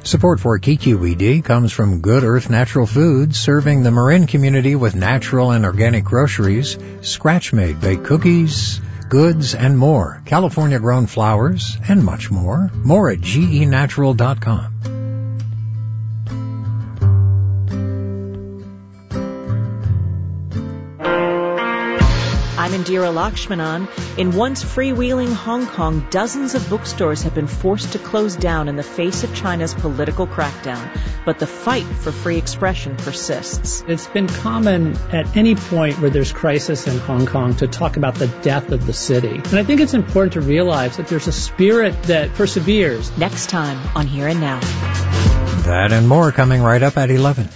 Support for KQED comes from Good Earth Natural Foods, serving the Marin community with natural and organic groceries, scratch-made baked cookies, goods, and more, California-grown flowers, and much more. More at genatural.com. I'm Indira Lakshmanan. In once freewheeling Hong Kong, dozens of bookstores have been forced to close down in the face of China's political crackdown. But the fight for free expression persists. It's been common at any point where there's crisis in Hong Kong to talk about the death of the city. And I think it's important to realize that there's a spirit that perseveres. Next time on Here and Now. That and more coming right up at 11.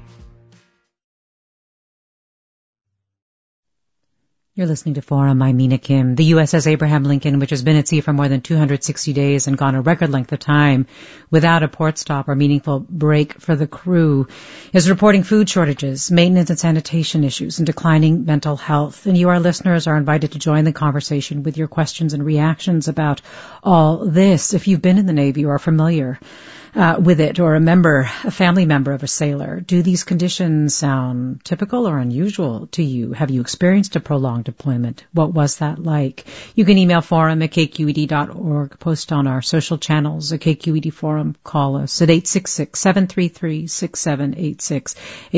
You're listening to Forum. I'm Mina Kim. The USS Abraham Lincoln, which has been at sea for more than 260 days and gone a record length of time without a port stop or meaningful break for the crew, is reporting food shortages, maintenance and sanitation issues, and declining mental health. And you, our listeners, are invited to join the conversation with your questions and reactions about all this. If you've been in the Navy or are familiar with it, or a family member of a sailor, do these conditions sound typical or unusual to you? Have you experienced a prolonged deployment? What was that like? You can email forum@kqed.org, post on our social channels, a KQED Forum, call us at 866-733-6786,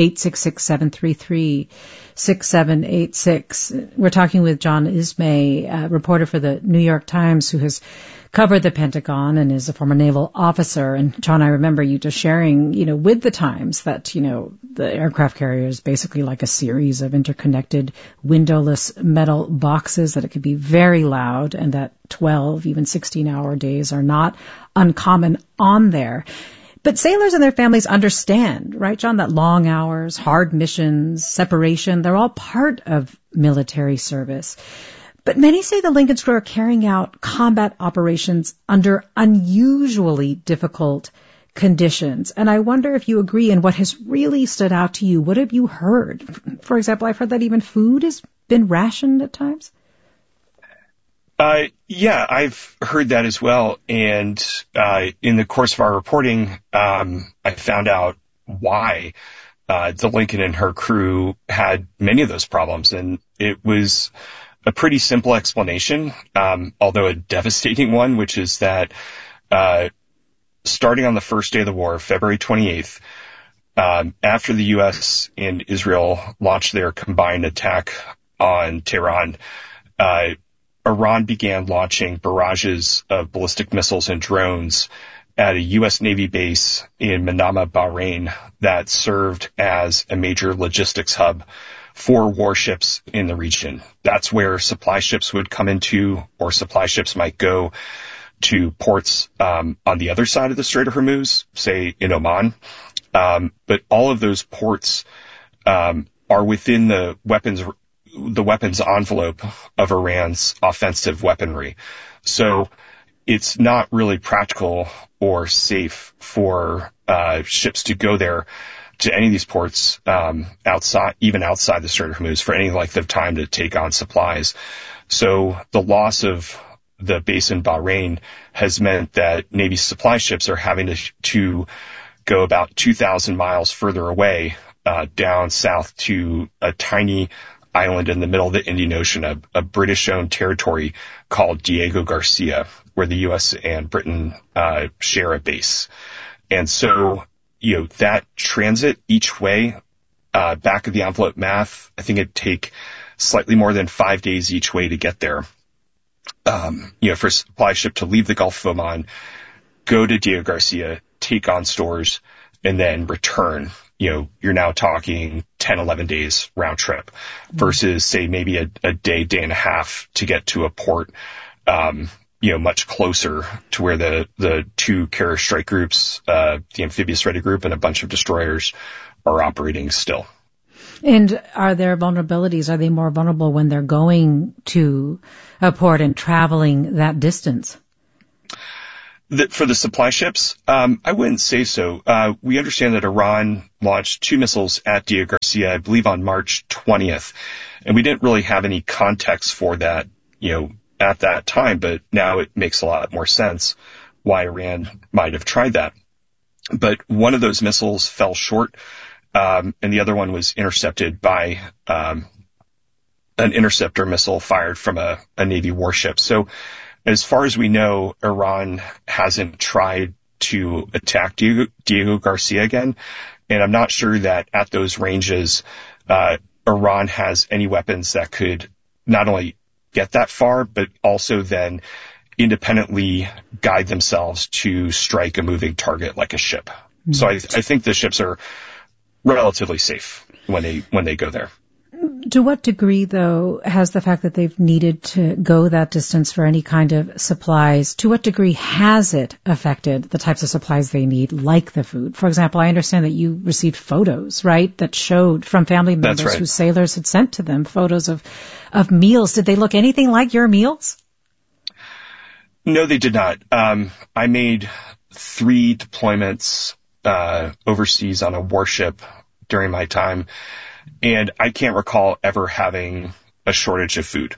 866-733-6786. We're talking with John Ismay, a reporter for the New York Times, who has covered the Pentagon and is a former naval officer. And John, I remember you just sharing, with the Times that, the aircraft carrier is basically like a series of interconnected windowless metal boxes, that it could be very loud, and that 12, even 16-hour days are not uncommon on there. But sailors and their families understand, right, John, that long hours, hard missions, separation, they're all part of military service. But many say the Lincoln's crew are carrying out combat operations under unusually difficult conditions. And I wonder if you agree, and what has really stood out to you. What have you heard? For example, I've heard that even food has been rationed at times. Yeah, I've heard that as well. And in the course of our reporting, I found out why the Lincoln and her crew had many of those problems. And it was a pretty simple explanation, although a devastating one, which is that starting on the first day of the war, February 28th, after the U.S. and Israel launched their combined attack on Tehran, Iran began launching barrages of ballistic missiles and drones at a U.S. Navy base in Manama, Bahrain, that served as a major logistics hub for warships in the region. That's where supply ships would come into, or supply ships might go to ports on the other side of the Strait of Hormuz, say in Oman. But all of those ports are within the weapons envelope of Iran's offensive weaponry. So it's not really practical or safe for ships to go there, to any of these ports, outside the Strait of Hormuz, for any length of time to take on supplies. So the loss of the base in Bahrain has meant that Navy supply ships are having to go about 2,000 miles further away, down south to a tiny island in the middle of the Indian Ocean, a British-owned territory called Diego Garcia, where the U.S. and Britain share a base. And so, that transit each way, back of the envelope math, I think it'd take slightly more than 5 days each way to get there. For a supply ship to leave the Gulf of Oman, go to Diego Garcia, take on stores, and then return. You're now talking 10, 11 days round trip versus, say, maybe a day and a half to get to a port, much closer to where the two carrier strike groups, the amphibious ready group and a bunch of destroyers, are operating still. And are there vulnerabilities? Are they more vulnerable when they're going to a port and traveling that distance? For the supply ships, I wouldn't say so. We understand that Iran launched 2 missiles at Diego Garcia, I believe on March 20th. And we didn't really have any context for that, at that time, but now it makes a lot more sense why Iran might have tried that. But one of those missiles fell short, and the other one was intercepted by an interceptor missile fired from a Navy warship. So as far as we know, Iran hasn't tried to attack Diego Garcia again. And I'm not sure that at those ranges, Iran has any weapons that could not only get that far, but also then independently guide themselves to strike a moving target like a ship. Mm-hmm. So I think the ships are relatively safe when they go there. To what degree, though, has the fact that they've needed to go that distance for any kind of supplies, to what degree has it affected the types of supplies they need, like the food? For example, I understand that you received photos, right, that showed from family members whose sailors had sent to them photos of meals. Did they look anything like your meals? No, they did not. I made 3 deployments overseas on a warship during my time, and I can't recall ever having a shortage of food.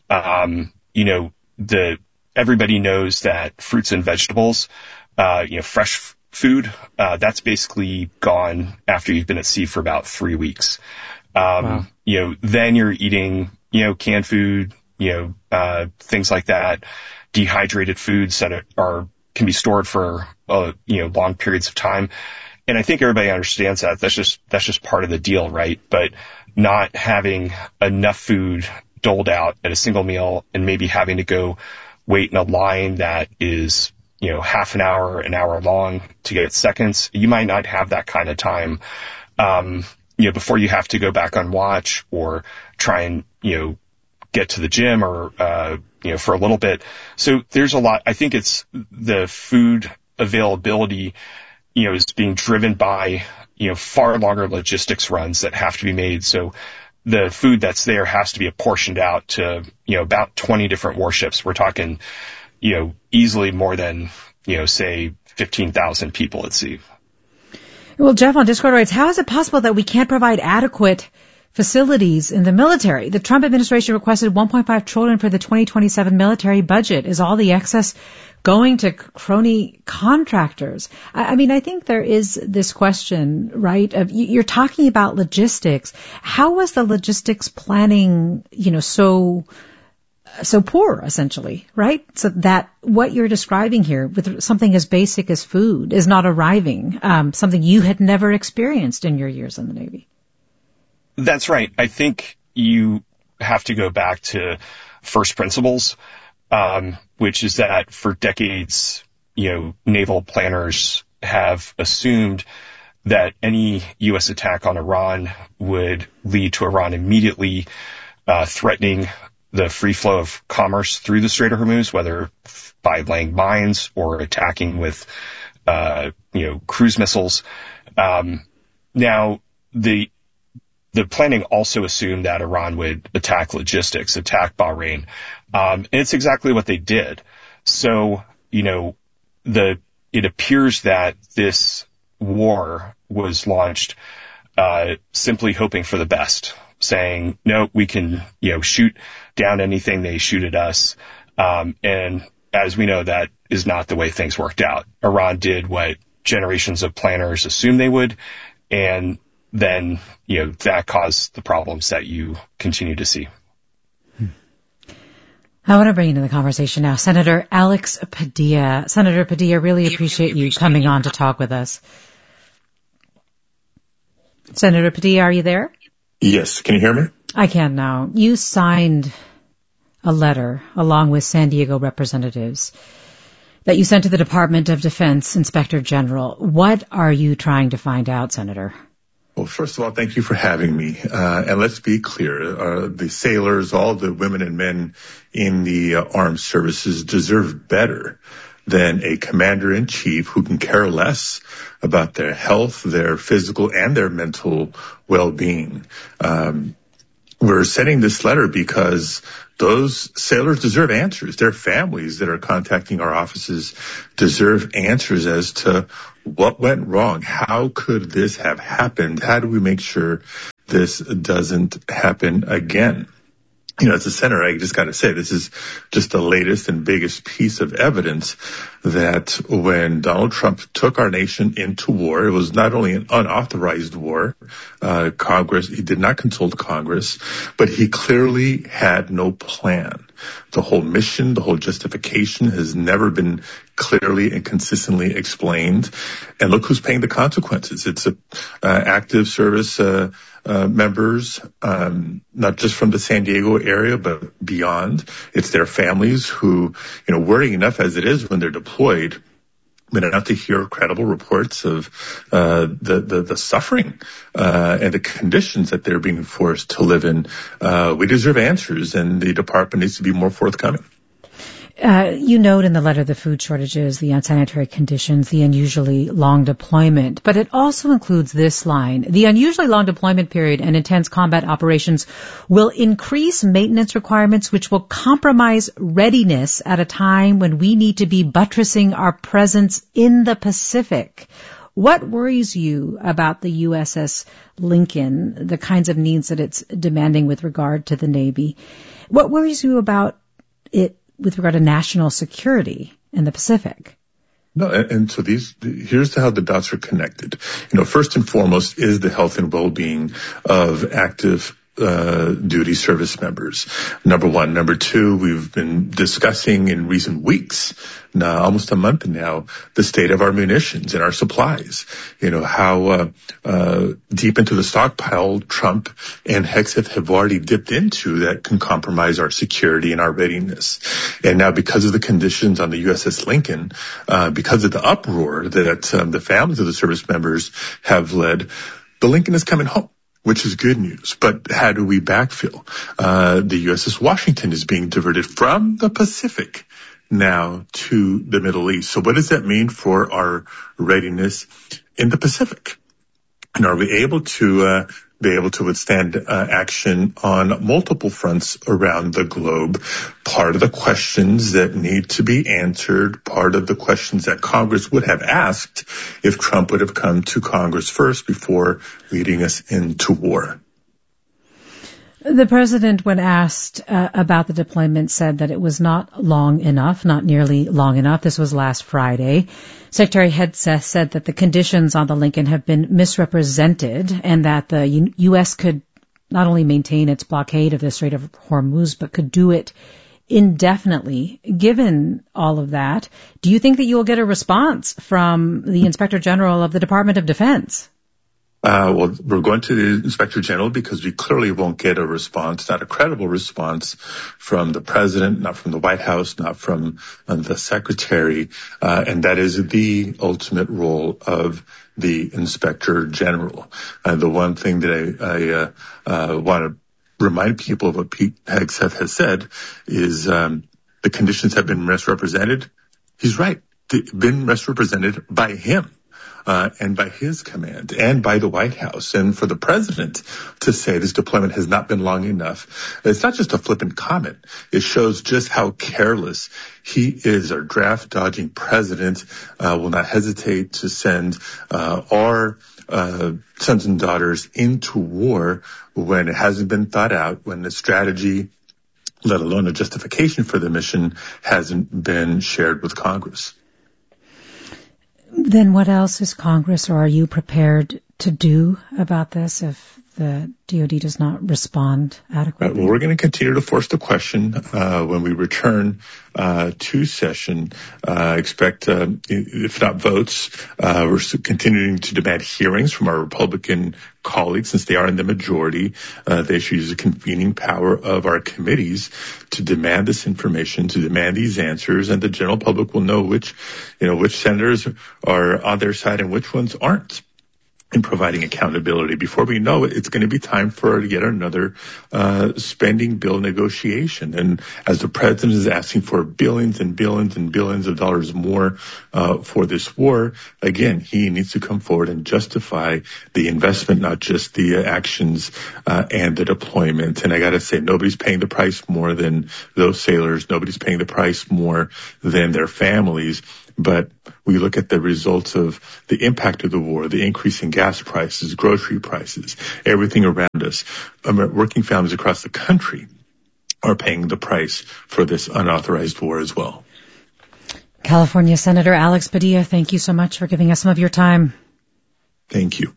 Everybody knows that fruits and vegetables, fresh food, that's basically gone after you've been at sea for about 3 weeks. Wow. Then you're eating, canned food, things like that, dehydrated foods that can be stored for, long periods of time. And I think everybody understands that. That's just part of the deal, right? But not having enough food doled out at a single meal and maybe having to go wait in a line that is, half an hour long to get seconds. You might not have that kind of time, before you have to go back on watch or try and, get to the gym or, for a little bit. So there's a lot. I think it's the food availability, is being driven by, far longer logistics runs that have to be made. So the food that's there has to be apportioned out to, about 20 different warships. We're talking, easily more than, say 15,000 people at sea. Well, Jeff on Discord writes, how is it possible that we can't provide adequate facilities in the military? The Trump administration requested $1.5 trillion for the 2027 military budget. Is all the excess going to crony contractors? I think there is this question, right, of you're talking about logistics. How was the logistics planning, so poor, essentially, right? So that what you're describing here with something as basic as food is not arriving, something you had never experienced in your years in the Navy. That's right. I think you have to go back to first principles, which is that for decades, naval planners have assumed that any U.S. attack on Iran would lead to Iran immediately threatening the free flow of commerce through the Strait of Hormuz, whether by laying mines or attacking with, cruise missiles. Now, the planning also assumed that Iran would attack logistics, attack Bahrain. And it's exactly what they did. So, it appears that this war was launched, simply hoping for the best, saying, no, we can, shoot down anything they shoot at us. And as we know, that is not the way things worked out. Iran did what generations of planners assumed they would. And then, that caused the problems that you continue to see. I want to bring into the conversation now Senator Alex Padilla. Senator Padilla, really appreciate you coming on to talk with us. Senator Padilla, are you there? Yes. Can you hear me? I can now. You signed a letter along with San Diego representatives that you sent to the Department of Defense Inspector General. What are you trying to find out, Senator? Well, first of all, thank you for having me. And let's be clear, the sailors, all the women and men in the armed services deserve better than a commander-in-chief who can care less about their health, their physical, and their mental well-being. We're sending this letter because those sailors deserve answers. Their families that are contacting our offices deserve answers as to what went wrong. How could this have happened? How do we make sure this doesn't happen again? as a senator, I just got to say, this is just the latest and biggest piece of evidence that when Donald Trump took our nation into war, it was not only an unauthorized war. He did not consult Congress, but he clearly had no plan. The whole mission, the whole justification has never been clearly and consistently explained. And look who's paying the consequences. It's active service members, not just from the San Diego area, but beyond. It's their families who, worrying enough as it is when they're deployed, but enough to hear credible reports of the suffering and the conditions that they're being forced to live in. We deserve answers, and the department needs to be more forthcoming. You note in the letter the food shortages, the unsanitary conditions, the unusually long deployment, but it also includes this line. The unusually long deployment period and intense combat operations will increase maintenance requirements, which will compromise readiness at a time when we need to be buttressing our presence in the Pacific. What worries you about the USS Lincoln, the kinds of needs that it's demanding with regard to the Navy? What worries you about it with regard to national security in the Pacific? No, and so here's how the dots are connected. First and foremost is the health and well-being of active duty service members. Number one. Number two, we've been discussing in recent weeks, now almost a month now, the state of our munitions and our supplies. How deep into the stockpile Trump and Hegseth have already dipped into that can compromise our security and our readiness. And now because of the conditions on the USS Lincoln, because of the uproar that the families of the service members have led, the Lincoln is coming home, which is good news. But how do we backfill? The USS Washington is being diverted from the Pacific now to the Middle East. So what does that mean for our readiness in the Pacific? And are we able to withstand action on multiple fronts around the globe? Part of the questions that need to be answered, part of the questions that Congress would have asked if Trump would have come to Congress first before leading us into war. The president, when asked about the deployment, said that it was not long enough, not nearly long enough. This was last Friday. Secretary Hegseth said that the conditions on the Lincoln have been misrepresented and that the U.S. could not only maintain its blockade of the Strait of Hormuz, but could do it indefinitely. Given all of that, do you think that you will get a response from the Inspector General of the Department of Defense? Well, we're going to the Inspector General because we clearly won't get a response, not a credible response from the president, not from the White House, not from the secretary. And that is the ultimate role of the Inspector General. The one thing that I want to remind people of what Pete Hegseth has said is the conditions have been misrepresented. He's right. They've been misrepresented by him. And by his command and by the White House. And for the president to say this deployment has not been long enough, it's not just a flippant comment. It shows just how careless he is. Our draft-dodging president will not hesitate to send our sons and daughters into war when it hasn't been thought out, when the strategy, let alone a justification for the mission, hasn't been shared with Congress. Then what else is Congress, or are you prepared to do about this if the DOD does not respond adequately? Well, we're going to continue to force the question when we return to session. Expect, if not votes, we're continuing to demand hearings from our Republican colleagues since they are in the majority. They should use the convening power of our committees to demand this information, to demand these answers, and the general public will know which senators are on their side and which ones aren't in providing accountability. Before we know it, it's going to be time for yet another spending bill negotiation. And as the president is asking for billions and billions and billions of dollars more for this war, again, he needs to come forward and justify the investment, not just the actions and the deployment. And I got to say, nobody's paying the price more than those sailors. Nobody's paying the price more than their families. But we look at the results of the impact of the war, the increase in gas prices, grocery prices, everything around us. Working families across the country are paying the price for this unauthorized war as well. California Senator Alex Padilla, thank you so much for giving us some of your time. Thank you.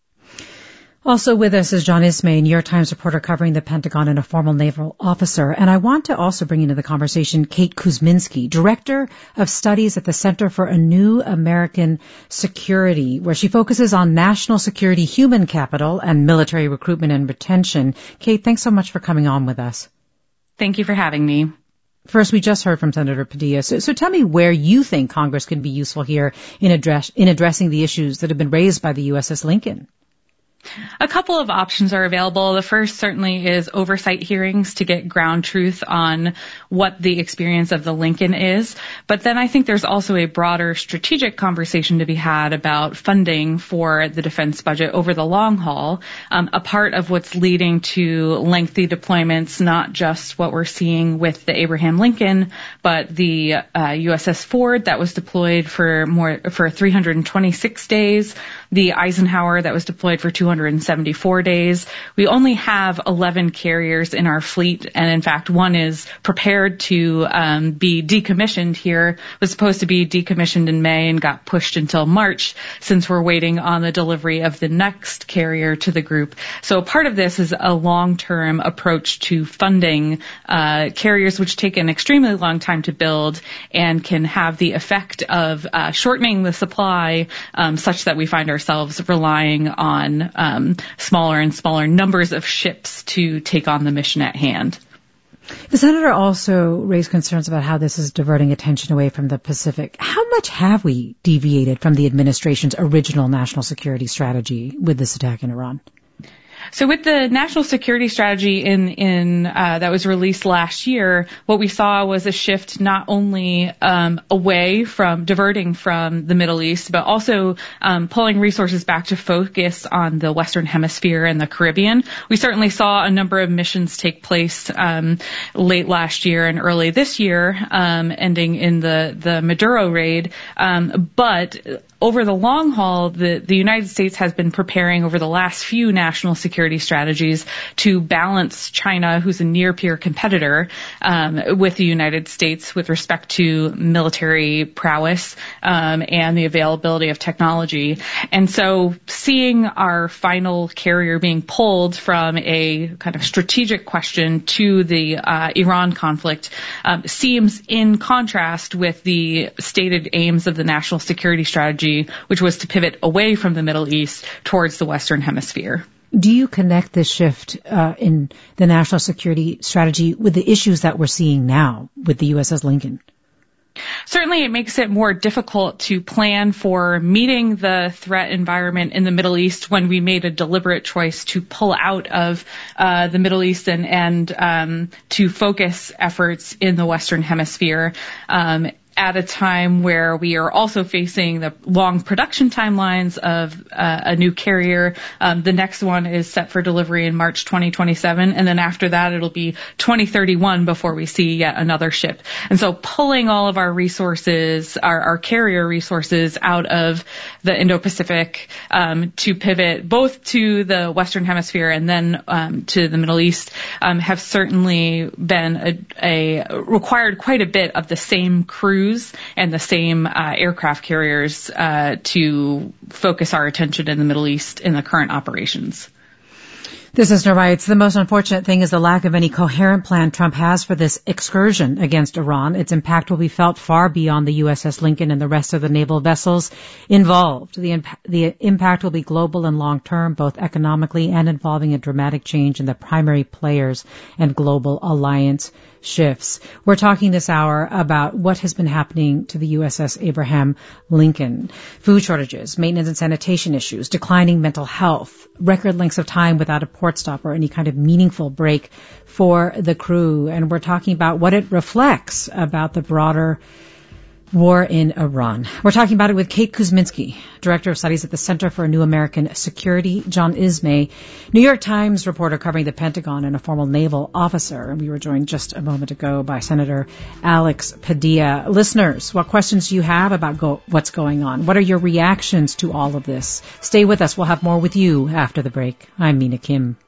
Also with us is John Ismay, New York Times reporter covering the Pentagon and a former naval officer. And I want to also bring into the conversation Kate Kuzminski, Director of Studies at the Center for a New American Security, where she focuses on national security, human capital, and military recruitment and retention. Kate, thanks so much for coming on with us. Thank you for having me. First, we just heard from Senator Padilla. So tell me where you think Congress can be useful here in addressing the issues that have been raised by the USS Lincoln. A couple of options are available. The first certainly is oversight hearings to get ground truth on what the experience of the Lincoln is. But then I think there's also a broader strategic conversation to be had about funding for the defense budget over the long haul. A part of what's leading to lengthy deployments, not just what we're seeing with the Abraham Lincoln, but the USS Ford that was deployed for 326 days, the Eisenhower that was deployed for 274 days. We only have 11 carriers in our fleet, and in fact, one is prepared to be decommissioned here. Was supposed to be decommissioned in May and got pushed until March, since we're waiting on the delivery of the next carrier to the group. So part of this is a long-term approach to funding carriers, which take an extremely long time to build and can have the effect of shortening the supply such that we find ourselves relying on smaller and smaller numbers of ships to take on the mission at hand. The senator also raised concerns about how this is diverting attention away from the Pacific. How much have we deviated from the administration's original national security strategy with this attack in Iran? So with the national security strategy that was released last year, what we saw was a shift not only away from diverting from the Middle East, but also pulling resources back to focus on the Western Hemisphere and the Caribbean. We certainly saw a number of missions take place late last year and early this year, ending in the Maduro raid. But over the long haul, the United States has been preparing over the last few national security strategies to balance China, who's a near-peer competitor, with the United States with respect to military prowess and the availability of technology. And so seeing our final carrier being pulled from a kind of strategic question to the Iran conflict seems in contrast with the stated aims of the national security strategy, which was to pivot away from the Middle East towards the Western Hemisphere. Do you connect this shift in the national security strategy with the issues that we're seeing now with the USS Lincoln? Certainly it makes it more difficult to plan for meeting the threat environment in the Middle East when we made a deliberate choice to pull out of the Middle East and to focus efforts in the Western Hemisphere. At a time where we are also facing the long production timelines of a new carrier. The next one is set for delivery in March 2027, and then after that it'll be 2031 before we see yet another ship. And so pulling all of our resources, our carrier resources out of the Indo-Pacific to pivot both to the Western Hemisphere and then to the Middle East have certainly been required quite a bit of the same crews and the same aircraft carriers to focus our attention in the Middle East in the current operations. This listener writes, the most unfortunate thing is the lack of any coherent plan Trump has for this excursion against Iran. Its impact will be felt far beyond the USS Lincoln and the rest of the naval vessels involved. The impact will be global and long-term, both economically and involving a dramatic change in the primary players and global alliance shifts. We're talking this hour about what has been happening to the USS Abraham Lincoln. Food shortages, maintenance and sanitation issues, declining mental health, record lengths of time without a port stop or any kind of meaningful break for the crew. And we're talking about what it reflects about the broader war in Iran. We're talking about it with Kate Kuzminski, Director of Studies at the Center for a New American Security, John Ismay, New York Times reporter covering the Pentagon and a former naval officer. And we were joined just a moment ago by Senator Alex Padilla. Listeners, what questions do you have about what's going on? What are your reactions to all of this? Stay with us. We'll have more with you after the break. I'm Mina Kim.